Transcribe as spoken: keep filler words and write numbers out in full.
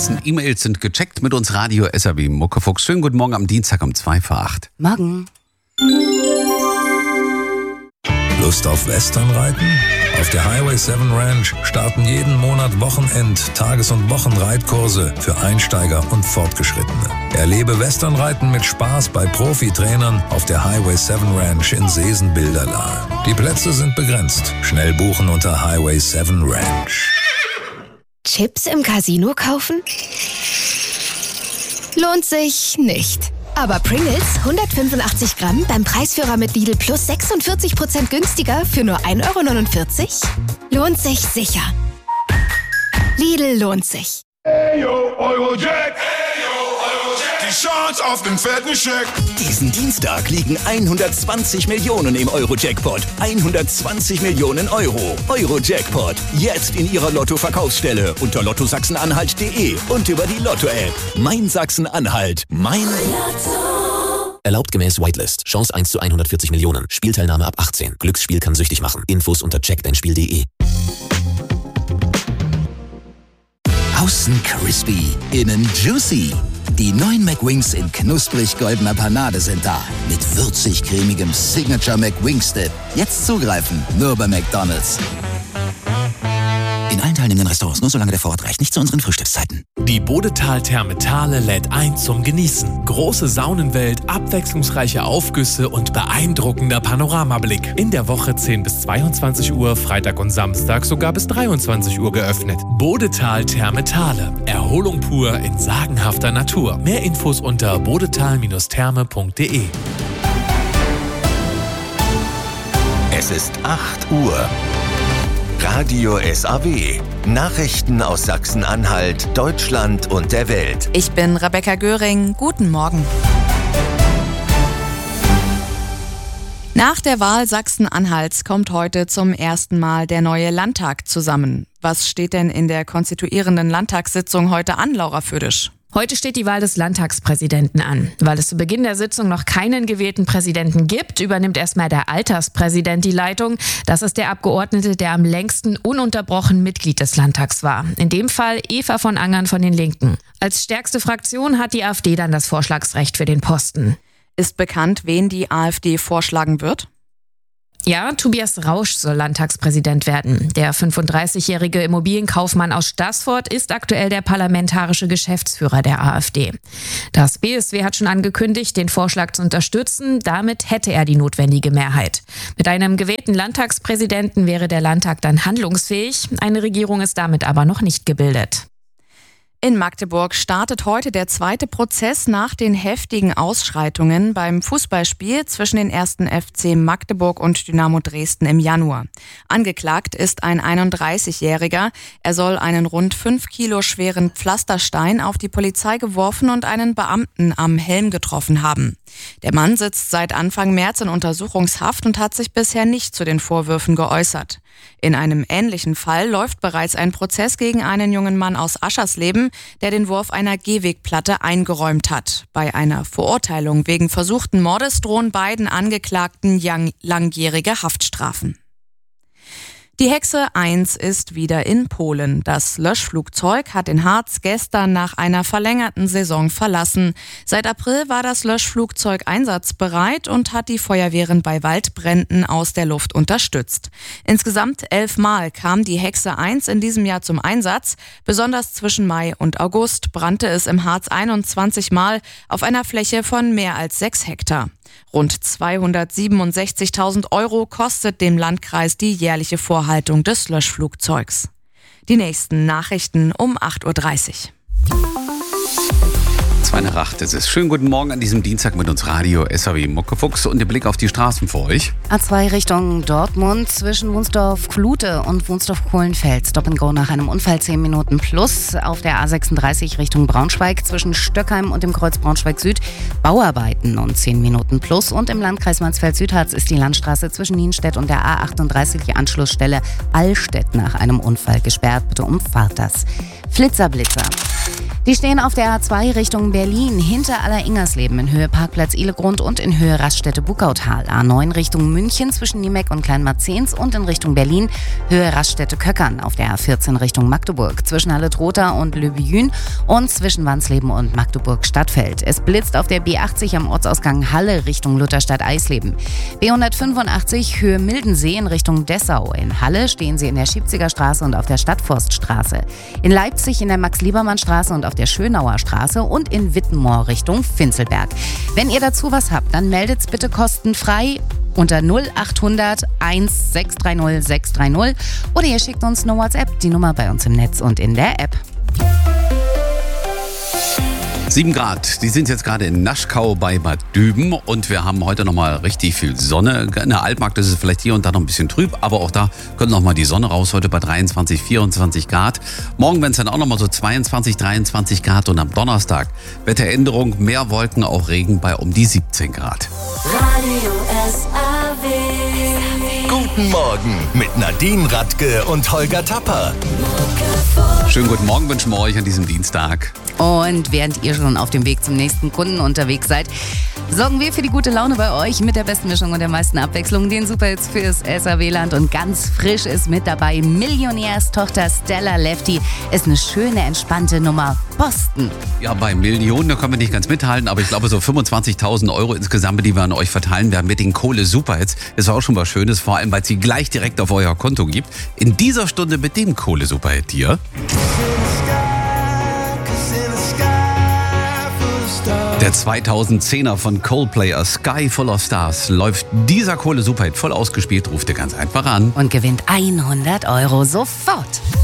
Straßen. E-Mails sind gecheckt mit uns Radio S R W Muckefuchs. Schönen guten Morgen am Dienstag um zwei vor acht. Morgen. Lust auf Westernreiten? Auf der Highway sieben Ranch starten jeden Monat Wochenend-, Tages- und Wochenreitkurse für Einsteiger und Fortgeschrittene. Erlebe Westernreiten mit Spaß bei Profitrainern auf der Highway sieben Ranch in Seesen-Bilderlahe. Die Plätze sind begrenzt. Schnell buchen unter Highway sieben Ranch. Chips im Casino kaufen? Lohnt sich nicht. Aber Pringles hundertfünfundachtzig Gramm beim Preisführer mit Lidl Plus sechsundvierzig Prozent günstiger für nur ein Euro neunundvierzig? Lohnt sich sicher. Lidl lohnt sich. Hey yo, Eurojack! Hey yo, Eurojack! Die Chance auf den fetten Scheck! Diesen Dienstag liegen hundertzwanzig Millionen im Euro-Jackpot. hundertzwanzig Millionen Euro. Euro-Jackpot. Jetzt in Ihrer Lotto-Verkaufsstelle unter lotto sachsen anhalt punkt de und über die Lotto-App. Mein Sachsen-Anhalt. Mein Lotto. Erlaubt gemäß Whitelist. Chance eins zu hundertvierzig Millionen. Spielteilnahme ab achtzehn. Glücksspiel kann süchtig machen. Infos unter check dein spiel punkt de. Außen crispy, innen juicy. Die neuen McWings in knusprig goldener Panade sind da. Mit würzig-cremigem Signature McWings-Dip. Jetzt zugreifen, nur bei McDonald's. In allen teilnehmenden Restaurants, nur solange der Vorrat reicht, nicht zu unseren Frühstückszeiten. Die Bodetal Therme Thale lädt ein zum Genießen. Große Saunenwelt, abwechslungsreiche Aufgüsse und beeindruckender Panoramablick. In der Woche zehn bis zweiundzwanzig Uhr, Freitag und Samstag sogar bis dreiundzwanzig Uhr geöffnet. Bodetal Therme Thale. Erholung pur in sagenhafter Natur. Mehr Infos unter bodetal Therme punkt de. Es ist acht Uhr. Radio S A W. Nachrichten aus Sachsen-Anhalt, Deutschland und der Welt. Ich bin Rebecca Göring. Guten Morgen. Nach der Wahl Sachsen-Anhalts kommt heute zum ersten Mal der neue Landtag zusammen. Was steht denn in der konstituierenden Landtagssitzung heute an, Laura Födisch? Heute steht die Wahl des Landtagspräsidenten an. Weil es zu Beginn der Sitzung noch keinen gewählten Präsidenten gibt, übernimmt erstmal der Alterspräsident die Leitung. Das ist der Abgeordnete, der am längsten ununterbrochen Mitglied des Landtags war. In dem Fall Eva von Angern von den Linken. Als stärkste Fraktion hat die AfD dann das Vorschlagsrecht für den Posten. Ist bekannt, wen die AfD vorschlagen wird? Ja, Tobias Rausch soll Landtagspräsident werden. Der fünfunddreißigjährige Immobilienkaufmann aus Staßfurt ist aktuell der parlamentarische Geschäftsführer der AfD. Das B S W hat schon angekündigt, den Vorschlag zu unterstützen. Damit hätte er die notwendige Mehrheit. Mit einem gewählten Landtagspräsidenten wäre der Landtag dann handlungsfähig. Eine Regierung ist damit aber noch nicht gebildet. In Magdeburg startet heute der zweite Prozess nach den heftigen Ausschreitungen beim Fußballspiel zwischen den ersten F C Magdeburg und Dynamo Dresden im Januar. Angeklagt ist ein einunddreißigjähriger. Er soll einen rund fünf Kilo schweren Pflasterstein auf die Polizei geworfen und einen Beamten am Helm getroffen haben. Der Mann sitzt seit Anfang März in Untersuchungshaft und hat sich bisher nicht zu den Vorwürfen geäußert. In einem ähnlichen Fall läuft bereits ein Prozess gegen einen jungen Mann aus Aschersleben, der den Wurf einer Gehwegplatte eingeräumt hat. Bei einer Verurteilung wegen versuchten Mordes drohen beiden Angeklagten langjährige Haftstrafen. Die Hexe eins ist wieder in Polen. Das Löschflugzeug hat den Harz gestern nach einer verlängerten Saison verlassen. Seit April war das Löschflugzeug einsatzbereit und hat die Feuerwehren bei Waldbränden aus der Luft unterstützt. Insgesamt elfmal kam die Hexe eins in diesem Jahr zum Einsatz. Besonders zwischen Mai und August brannte es im Harz einundzwanzig Mal auf einer Fläche von mehr als sechs Hektar. Rund zweihundertsiebenundsechzigtausend Euro kostet dem Landkreis die jährliche Vorhaltung des Löschflugzeugs. Die nächsten Nachrichten um acht Uhr dreißig. zwei nach acht. Es ist schönen guten Morgen an diesem Dienstag mit uns Radio S R W Muckefuchs und der Blick auf die Straßen für euch. A zwei Richtung Dortmund zwischen Wunsdorf-Klute und Wunsdorf-Kohlenfels. Stop and Go nach einem Unfall zehn Minuten plus. Auf der A sechsunddreißig Richtung Braunschweig zwischen Stöckheim und dem Kreuz Braunschweig-Süd Bauarbeiten und zehn Minuten plus. Und im Landkreis Mansfeld-Südharz ist die Landstraße zwischen Nienstedt und der A achtunddreißig, die Anschlussstelle Allstedt, nach einem Unfall gesperrt. Bitte umfahrt das. Flitzer, Blitzer. Die stehen auf der A zwei Richtung Berlin, hinter Aller-Ingersleben in Höhe Parkplatz Ihlegrund und in Höhe Raststätte Buckautal. A neun Richtung München zwischen Niemeck und Kleinmarzens und in Richtung Berlin, Höhe Raststätte Köckern. Auf der A vierzehn Richtung Magdeburg zwischen Halle-Trotha und Le Biyun und zwischen Wansleben und Magdeburg-Stadtfeld. Es blitzt auf der B achtzig am Ortsausgang Halle Richtung Lutherstadt-Eisleben. B hundertfünfundachtzig Höhe Mildensee in Richtung Dessau. In Halle stehen sie in der Schiebziger Straße und auf der Stadtforststraße. In Leipzig in der Max-Liebermann-Straße und auf der Schönauer Straße und in Wittenmoor Richtung Finzelberg. Wenn ihr dazu was habt, dann meldet's bitte kostenfrei unter null achthundert eintausendsechshundertdreißig sechshundertdreißig oder ihr schickt uns eine WhatsApp, die Nummer bei uns im Netz und in der App. sieben Grad, die sind jetzt gerade in Naschkau bei Bad Düben und wir haben heute nochmal richtig viel Sonne. In der Altmarkt ist es vielleicht hier und da noch ein bisschen trüb, aber auch da kommt nochmal die Sonne raus, heute bei dreiundzwanzig, vierundzwanzig Grad. Morgen werden es dann auch nochmal so zweiundzwanzig, dreiundzwanzig Grad und am Donnerstag Wetteränderung, mehr Wolken, auch Regen bei um die siebzehn Grad. Radio S A W. Guten Morgen mit Nadine Radke und Holger Tapper. Schönen guten Morgen wünschen wir euch an diesem Dienstag. Und während ihr schon auf dem Weg zum nächsten Kunden unterwegs seid, sorgen wir für die gute Laune bei euch mit der besten Mischung und der meisten Abwechslung, den Superhits fürs S A W-Land. Und ganz frisch ist mit dabei Millionärstochter Stella Lefty. Ist eine schöne, entspannte Nummer. Boston. Ja, bei Millionen, da können wir nicht ganz mithalten, aber ich glaube so fünfundzwanzigtausend Euro insgesamt, die wir an euch verteilen werden mit den Kohle-Superhits. Ist auch schon was Schönes, vor allem, weil es sie gleich direkt auf euer Konto gibt. In dieser Stunde mit dem Kohle-Superhit hier. Der zweitausendzehner von Coldplay, A Sky Full of Stars, läuft dieser Kohle-Superhit voll ausgespielt, ruft ihr ganz einfach an. Und gewinnt hundert Euro sofort.